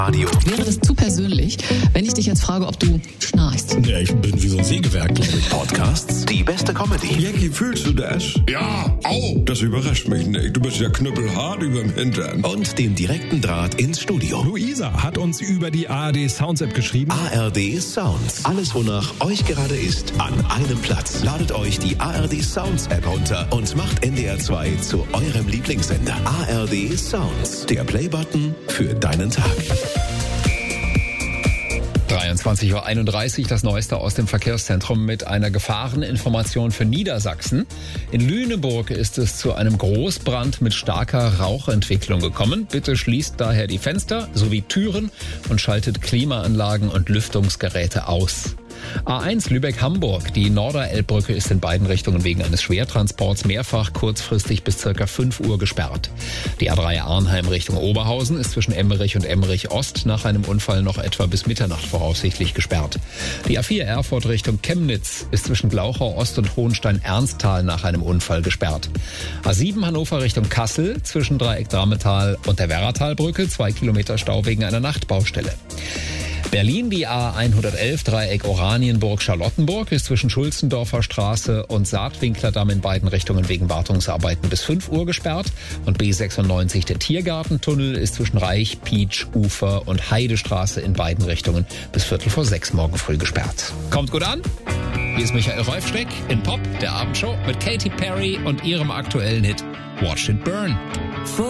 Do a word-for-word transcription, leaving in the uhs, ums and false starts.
Radio. Wäre das zu persönlich, wenn ich dich jetzt frage, ob du schnarchst? Ja, ich bin wie so ein Sägewerk, glaube ich. Podcasts, die beste Comedy. Jackie, fühlst du das? Ja, au! Das überrascht mich nicht. Du bist ja knüppelhart überm Hintern. Und den direkten Draht ins Studio. Luisa hat uns über die A R D Sounds App geschrieben. A R D Sounds. Alles, wonach euch gerade ist, an einem Platz. Ladet euch die A R D Sounds App runter und macht N D R zwei zu eurem Lieblingssender. A R D Sounds. Der Playbutton für deinen Tag. dreiundzwanzig Uhr einunddreißig, das Neueste aus dem Verkehrszentrum mit einer Gefahreninformation für Niedersachsen. In Lüneburg ist es zu einem Großbrand mit starker Rauchentwicklung gekommen. Bitte schließt daher die Fenster sowie Türen und schaltet Klimaanlagen und Lüftungsgeräte aus. A eins Lübeck-Hamburg. Die Norderelbbrücke ist in beiden Richtungen wegen eines Schwertransports mehrfach kurzfristig bis ca. fünf Uhr gesperrt. Die A drei Arnheim Richtung Oberhausen ist zwischen Emmerich und Emmerich Ost nach einem Unfall noch etwa bis Mitternacht voraussichtlich gesperrt. Die A vier Erfurt Richtung Chemnitz ist zwischen Glauchau Ost und Hohenstein-Ernsthal nach einem Unfall gesperrt. A sieben Hannover Richtung Kassel zwischen Dreieck Drametal und der Werratalbrücke, zwei Kilometer Stau wegen einer Nachtbaustelle. Berlin, die A hundertelf Dreieck Oranienburg-Charlottenburg ist zwischen Schulzendorfer Straße und Saatwinklerdamm in beiden Richtungen wegen Wartungsarbeiten bis fünf Uhr gesperrt. Und B sechsundneunzig, der Tiergartentunnel, ist zwischen Reich, Pietsch, Ufer und Heidestraße in beiden Richtungen bis Viertel vor sechs morgen früh gesperrt. Kommt gut an! Hier ist Michael Reufsteck in Pop, der Abendshow mit Katy Perry und ihrem aktuellen Hit Watch It Burn.